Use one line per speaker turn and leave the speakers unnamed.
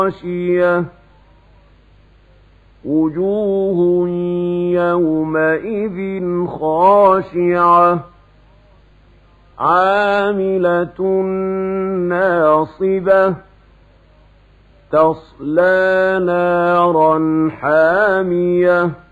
غاشية وجوه يومئذ خاشعة عاملة ناصبة تصلى نارا حامية